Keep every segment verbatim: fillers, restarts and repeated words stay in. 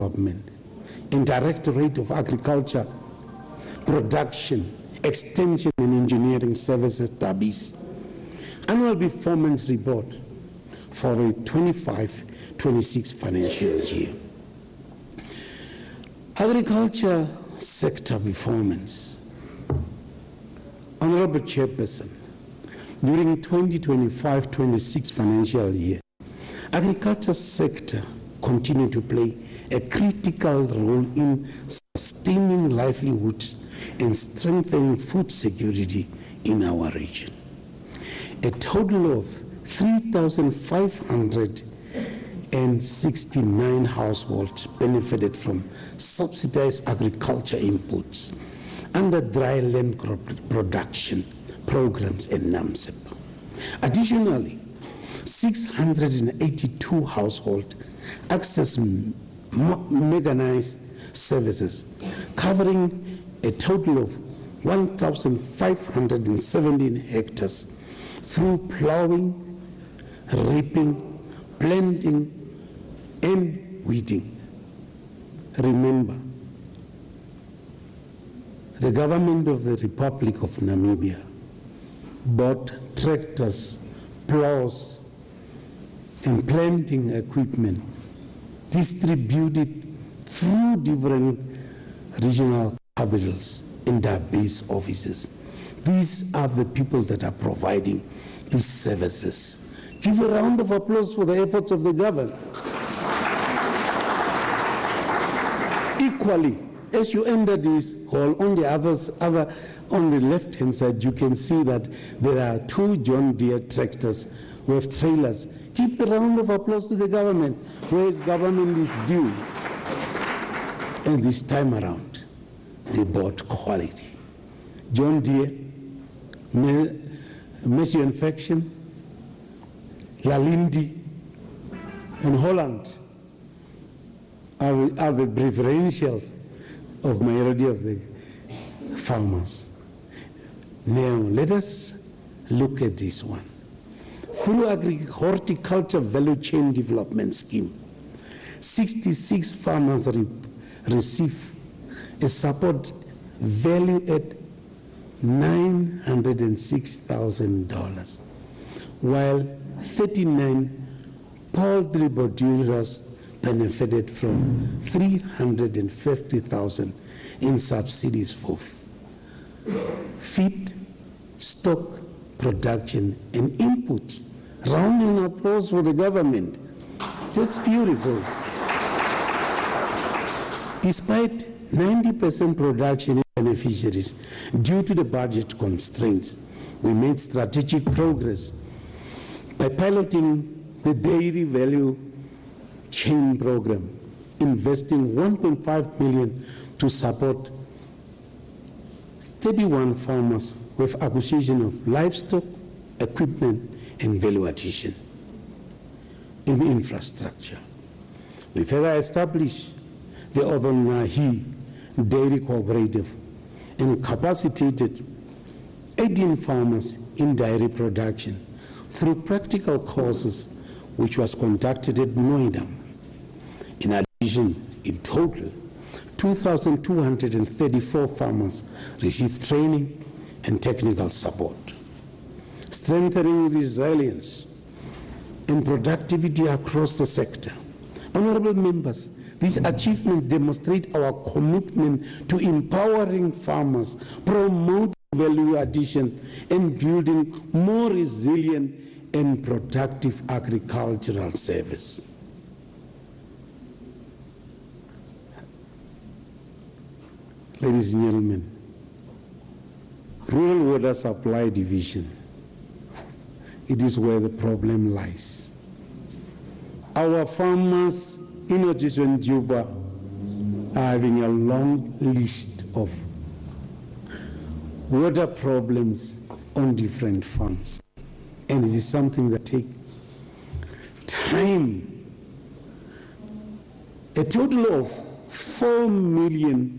Development and Directorate of Agriculture, Production, Extension and Engineering Services, DABIS, Annual Performance Report for the twenty-five twenty-six financial year. Agriculture sector performance. Honorable Chairperson, during twenty twenty-five twenty-six financial year, agriculture sector continued to play a critical role in sustaining livelihoods and strengthening food security in our region. A total of three thousand five hundred sixty-nine households benefited from subsidized agriculture inputs under dry land crop production programs in NAMSEP. Additionally, six hundred eighty-two households access mechanized services covering a total of one thousand five hundred seventeen hectares through plowing, reaping, planting, and weeding. Remember, the government of the Republic of Namibia bought tractors, plows, and planting equipment distributed through different regional capitals in their base offices. These are the people that are providing these services. Give a round of applause for the efforts of the government. Equally, as you enter this hall, on the others, other, on the left-hand side, you can see that there are two John Deere tractors with trailers. Give the round of applause to the government, where government is due. And this time around, they bought quality. John Deere, Messi Infection, Lalindi, and Holland are the, are the preferentials of majority of the farmers. Now, let us look at this one. Through Agri Horticulture Value Chain Development Scheme, sixty-six farmers re receive a support valued at nine hundred six thousand dollars, while thirty-nine poultry producers benefited from three hundred fifty thousand dollars in subsidies for feed, stock, production, and inputs. Round of applause for the government. That's beautiful. Despite ninety percent production in beneficiaries due to the budget constraints, we made strategic progress by piloting the dairy value chain program, investing one point five million dollars to support thirty-one farmers with acquisition of livestock, equipment, and value addition in infrastructure. We further established the Odonahi Dairy Cooperative and capacitated eighteen farmers in dairy production through practical courses which was conducted at Noida. In addition, in total, two thousand two hundred thirty-four farmers received training and technical support. Strengthening resilience and productivity across the sector. Honorable members, these achievements demonstrate our commitment to empowering farmers, promoting value addition, and building more resilient and productive agricultural service. Ladies and gentlemen, Rural Water Supply Division, it is where the problem lies. Our farmers in Otisho and Juba are having a long list of water problems on different farms, and it is something that takes time. A total of four million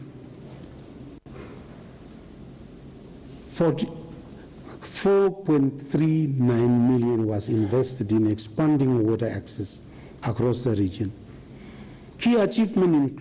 four point three nine million was invested in expanding water access across the region. Key achievement include